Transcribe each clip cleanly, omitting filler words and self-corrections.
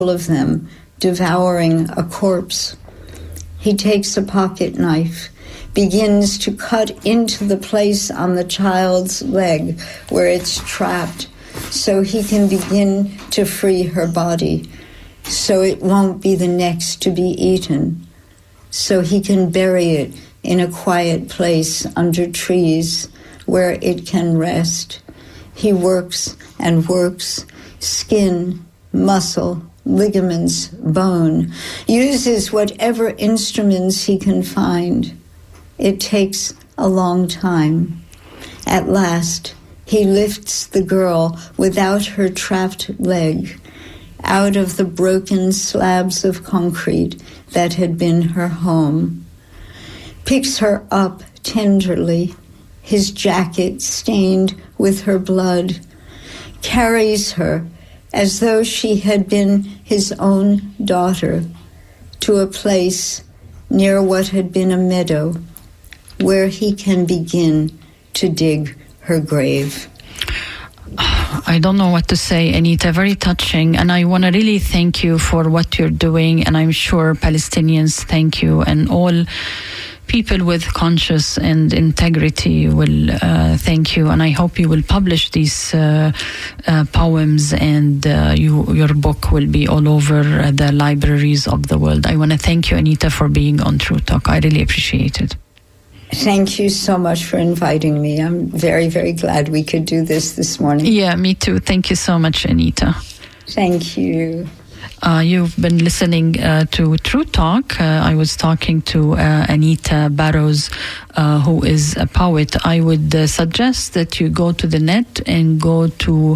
of them devouring a corpse. He takes a pocket knife, begins to cut into the place on the child's leg where it's trapped so he can begin to free her body, so it won't be the next to be eaten, so he can bury it in a quiet place under trees where it can rest. He works and works, skin, muscle, ligaments, bone, uses whatever instruments he can find. It takes a long time. At last, he lifts the girl without her trapped leg out of the broken slabs of concrete that had been her home, picks her up tenderly, his jacket stained with her blood, carries her as though she had been his own daughter to a place near what had been a meadow where he can begin to dig her grave. I don't know what to say, Anita. Very touching. And I want to really thank you for what you're doing. And I'm sure Palestinians thank you. And all people with conscience and integrity will thank you. And I hope you will publish these poems, and your book will be all over the libraries of the world. I want to thank you, Anita, for being on True Talk. I really appreciate it. Thank you so much for inviting me. I'm very, very glad we could do this morning. Yeah, me too. Thank you so much, Anita. Thank you. You've been listening to True Talk. I was talking to Anita Barrows, who is a poet. I would suggest that you go to the net and go to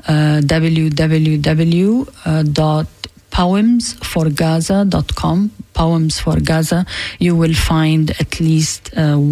www.poemsforgaza.com. Poems for Gaza. You will find at least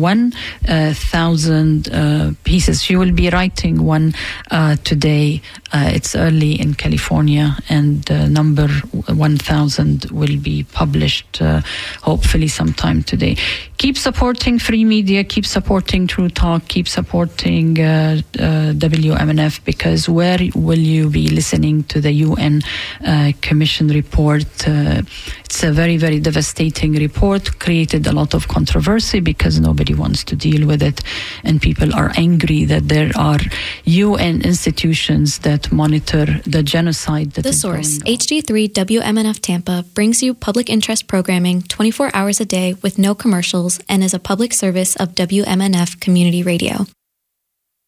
1,000 pieces. She will be writing one today. It's early in California, and number 1,000 will be published hopefully sometime today. Keep supporting free media, keep supporting True Talk, keep supporting WMNF, because where will you be listening to the UN Commission report? It's a very, very devastating report, created a lot of controversy because nobody wants to deal with it, and people are angry that there are UN institutions that monitor the genocide that The is Source, going on. HD3 WMNF Tampa, brings you public interest programming 24 hours a day with no commercials and is a public service of WMNF Community Radio.